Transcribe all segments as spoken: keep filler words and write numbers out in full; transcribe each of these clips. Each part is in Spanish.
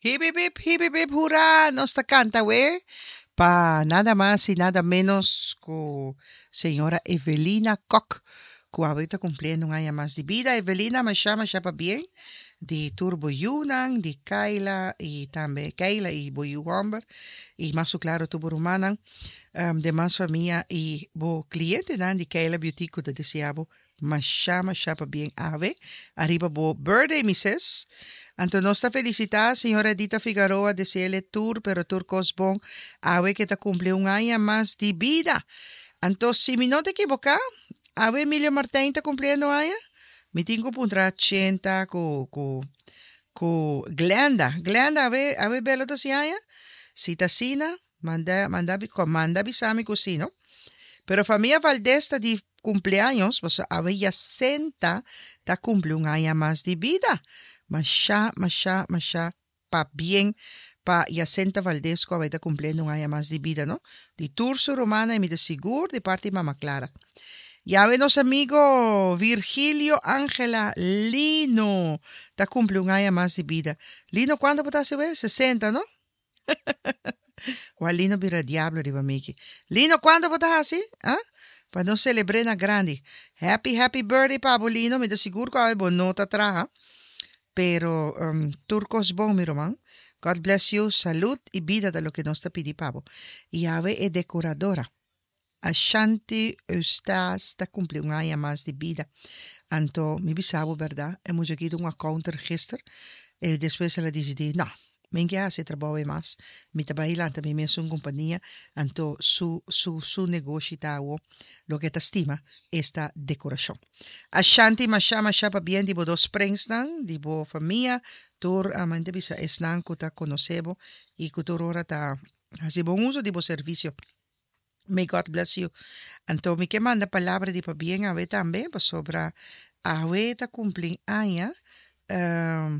Hip, hip, hip, hip, hip, hip, hurra, nos ta canta, we. Pa nada más y nada menos que señora Evelina Koch, que ahorita cumpliendo un año más de vida. Evelina, me llama, llama bien, de Turbo Yunan, de Kaila y también Kaila y Boyu Humber, y más claro, Turbo Rumanan, um, de más familia y bo cliente dan de Kaila Beauty que te deseabo, me llama, llama bien, ave, arriba bo birthday, missus. Antonosta felicitar, señora Edita Figueroa, desearle tour, pero tour cosbon, ave que te cumple un año más de vida. Entonces, si me no te equivoca, ave Emilio Martín está cumpliendo año, me tengo puntra ochenta con con con Glenda, Glenda, ave ave belo te si año, si te sina, manda manda manda bisami cocino. Pero familia Valdés está de cumpleaños, pues ave ya senta, ta cumple un año más de vida. Masha, masha, masha, pa bien, pa Yacenta Valdés, que está cumpliendo un año más de vida, ¿no? De Turso Romana y mi de Sigur, de parte de Mamá Clara. Ya venos amigo Virgilio Ángela Lino, está cumple un año más de vida. Lino, ¿cuándo se ve? sesenta, ¿no? O Lino vira diablo, riba Miki. Lino, ¿cuándo botas así? ¿Ah? Para no celebrar na grande. Happy, happy birthday, Pablo Lino. Me de seguro que hay bonota traja. Pero um, turcos bom, mi román. God bless you, salud y vida de lo que nos te pidi, pavo. Y ave es decoradora. Ashanti Eustace está cumple un año más de vida. Anto, mi bisabo, ¿verdad? Hemos llegado a un account register. Y después ela decidí, no, men que hace trabajo más. Mi trabajo también es una compañía. Anto, su, su, su negocio está lo que te estima, esta decoración. Ashanti masha masha pa bien dibo dos springstan, dibo familia, tur amante bisa esnan kuta conocebo y kutur ora ta hasibo uso dibo servicio. May God bless you. Anto mi que manda palabra di pa bien ave también, pa sobra ave ta cumpling aña. Um,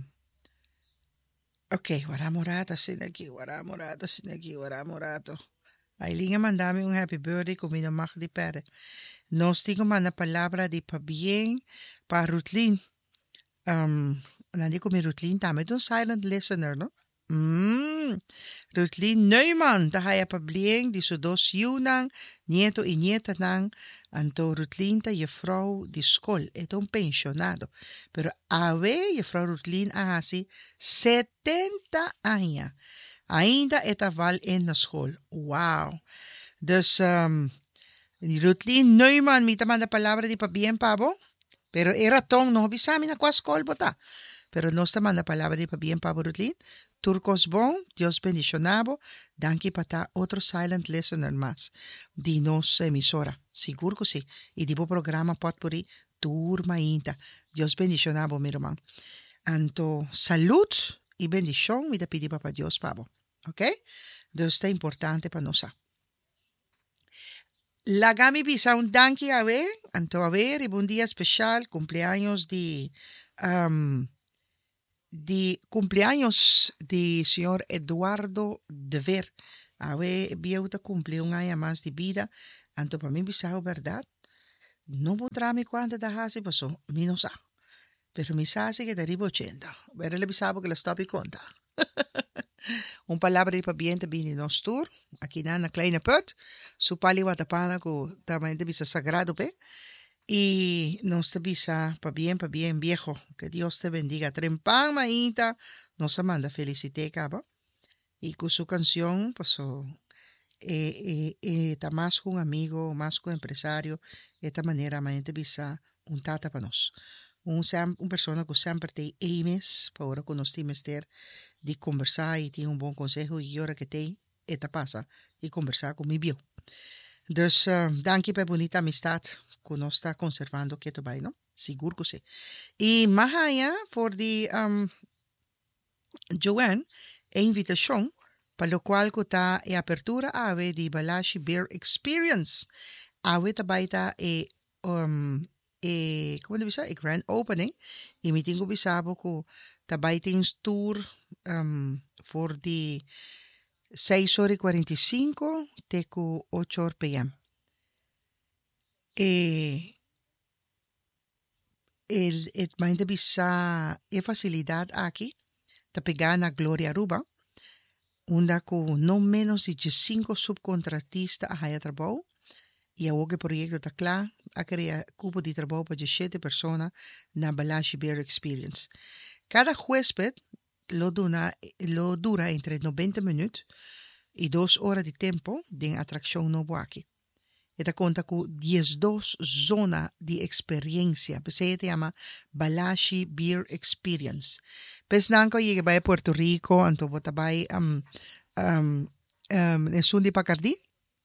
ok, wara morata sin aquí, wara morata sin aquí, wara morato. Aileen mandame un happy birthday con mi nomás di pere. Nos digo manda palabra di pa bien, pa Rutlin. Um, Nandi ko mi Rutlin tama itong silent listener, no? Mm. Rutlin Neumann, dahaya pablieng, di so dos yunang, nieto y nieta nang, anto Rutlin ta je vrouw di skol, etong pensionado. Pero ave, je vrouw Rutlin ahasi, setenta años. Ainda eta val in na school. Wow. Dus, um, Rutlin Neumann, mi tama na palabra di pa bien, pabo? Pero era tong no bisami na kwa school bota. Pero no está manda palabra de bien Paburutlin. Turcos bon, Dios bendicionabo. Danke pata otro silent listener más. Di nos emisora. Seguro que sí. Y dibo programa potpuri turma inta. Dios bendicionabo, mi hermano. Anto salud y bendición mi te pidi papa Dios pavo. ¿Ok? Dios está importante para nosotros. La gami bisa un danke a ver. Anto a ver, y un día especial, cumpleaños de... Um, de cumpleaños de señor Eduardo de Ver. A ver, vieuta cumple un año más de vida. Anto para mí bisao, ¿verdad? No podrá mi cuánto de hasi pasó, mi no sa. Pero mi sa que deriva ochenta. Ver el bisabo que lo está y conta. Un palabra para bien te vini nos tour. Aquí na na kleine put. Su pali watapana ko también te bisa sagrado pe. Y nos te visa pa bien, pa bien, viejo. Que Dios te bendiga. Trempán, maíta. Nos manda felicité, cabo. Y con su canción, pues, oh, eh, eh, eh, está más que un amigo, más que un empresario. De esta manera, maíta visa un tata para nos. Un, un persona que siempre te aimes, para ahora que nos timester, de conversar y tiene un buen consejo. Y ahora que te, esta pasa, y conversar con mi bio. Dus uh, dank je per bonita amistad que nos está conservando que erbij, ¿no? Seguro que sí. Y más allá, por de um, Joanne, e invitación, para lo cual que está e apertura ave de Balashi Beer Experience. Ave tabaita e, um, e, como debe ser, e grand opening. Y mi tengo bisabo que tabaita in tour um, por de seis horas y cuarenta y cinco, teco ocho horas p m. Eh, el, el main de bisa e facilidad aquí tapegana Gloria Aruba, unda com não menos de cinco subcontratistas a haya trabalho, e o projeto está claro, a criar cupo de trabalho para sete pessoas na Balashi Beer Experience. Cada huésped lo, duna, lo dura entre noventa minutos e duas horas de tempo de atração novo aqui. Esta conta com dezesseis zonas de experiência. Se chama Balashi Beer Experience. Pesnanko llega a Puerto Rico, anto bota vai um um um en Sundi Pacardi.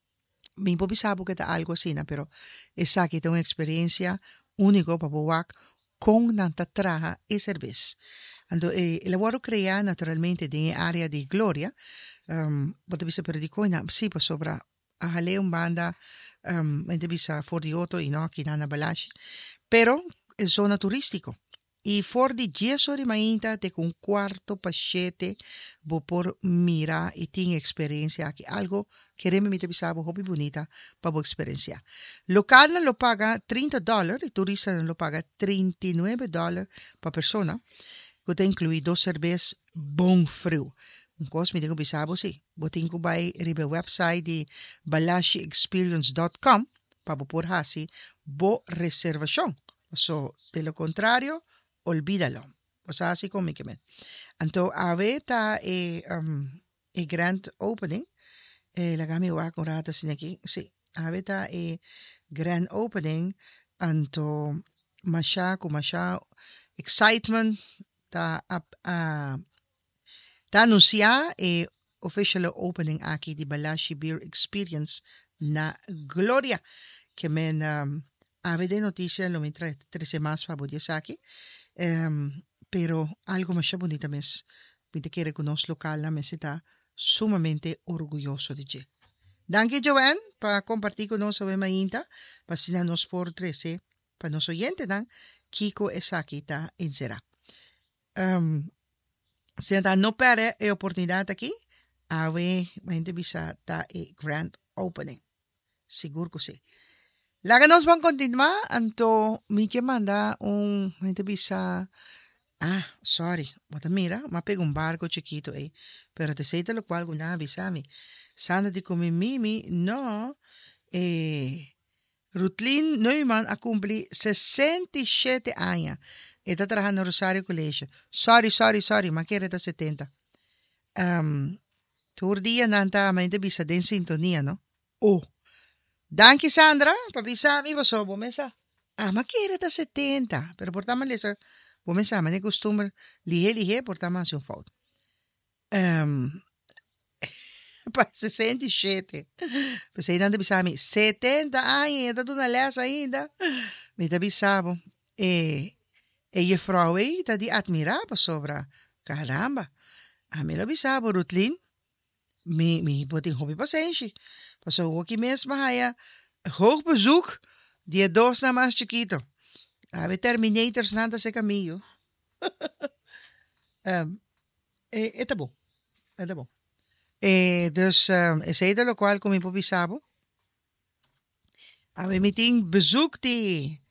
Mi po bisabo que ta algo así, pero esa que tem uma experiência única para boar com nanta traja e cerveza. Ando eh, elaboro crea naturalmente de área de Gloria. Um, bota bisa per di coina, sì, pa sobra a hale un banda um, mente bisa for di otto e no, kinana Balashi. Pero è zona turistico. E for di diez ore mainta te con quarto pachete bo por mira e ting experiencia aqui algo que reme mite bisabo hobby bonita pa bo experiencia. Local lo paga trinta dólares e turista lo paga treinta y nueve dólares pa persona. Que te inclui dos cervezas bom frio. Un cos mi digo bisabo si. Botin ko bay ribe website di balashi experience dot com pa bo por hasi bo reservación. So, de lo contrario, olvídalo. O sea, así como que me. Anto, aveta e um, e grand opening. Eh, la gami wa con rata sin aquí. Sí, aveta e grand opening. Anto, masha ko masha excitement ta a uh, ta anuncia e official opening aquí di Balashi Beer Experience na Gloria. Que men um, avete noticia lo mentre trece más pa Bodiasaki. Um, pero algo más bonito mes, me que reconoce local, me está sumamente orgulloso de ti. Danke Joan, para compartir con nosotros mainta, para si nos por trece, para nos oyente dan, Kiko Esaki ta en será. Um, se no perde la oportunidad aquí, a ver, gente visa ta e grand opening. Seguro que sí. La que nos van a continuar, anto mi que manda un gente visa. Ah, sorry. Bota mira, ma pego un barco chiquito eh. Pero te sei lo cual guna avisami. Sanda di come mimi, no. Eh, Rutlin Neumann ha cumpli sessantasette años. E sta trabajando en Rosario Colegio. Sorry, sorry, sorry, ma che era da settanta. Um, Turdia nanta ma inte bisa den sintonia, no? Oh. Danke Sandra, pa bisami va so, bomesa. Ah, ma che era da settanta. Pero portama lesa. Vou sa, mas é costume lihe lihe portar mais um foto. Um, para sessenta e sete. Você ainda bisami setenta anos, ainda tudo na lesa ainda. Me da bisabo. E e je vrouw aí tá de admirar para sobra. Caramba. A me lo bisabo Rutlin. Me me botin hobby paciência. Passou aqui mesmo haya hoog bezoek die dos na mais chiquito. Ave Terminators nada se caminho. um, e, e tá bom. E tá bom. E, dus, um, is hij de lokaal kom in Pobisabo. Ave meeting bezoek die